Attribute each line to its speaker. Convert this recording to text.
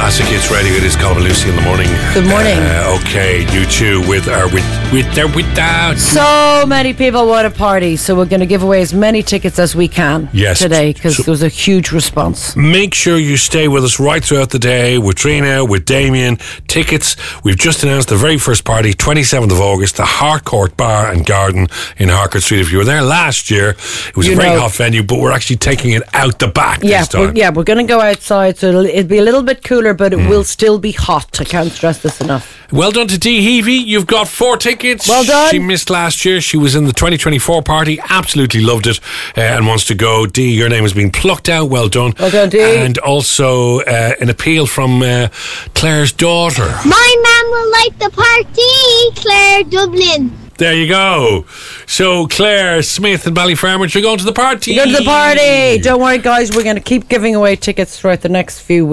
Speaker 1: Classic Hits Radio. It is Colin and Lucy in the morning.
Speaker 2: Good morning.
Speaker 1: Okay, you two without.
Speaker 2: So many people want a party, so we're going to give away as many tickets as we can today, because there was a huge response.
Speaker 1: Make sure you stay with us right throughout the day with Trina, with Damien. Tickets, we've just announced the very first party, 27th of August, the Harcourt Bar and Garden in Harcourt Street. If you were there last year, it was a very hot venue, but we're actually taking it out the back this time.
Speaker 2: We're going to go outside, so it'll be a little bit cooler, but it will still be hot. I can't stress this enough.
Speaker 1: Well done to Dee Heavey. You've got 4 tickets.
Speaker 2: Well done.
Speaker 1: She missed last year. She was in the 2024 party. Absolutely loved it and wants to go. Dee, your name has been plucked out. Well done.
Speaker 2: Well done, Dee.
Speaker 1: And also an appeal from Claire's daughter.
Speaker 3: My mum will like the party, Claire Dublin.
Speaker 1: There you go. So Claire Smith and Ballyfermot, you're going to the party.
Speaker 2: Go to the party. Don't worry, guys. We're going to keep giving away tickets throughout the next few weeks.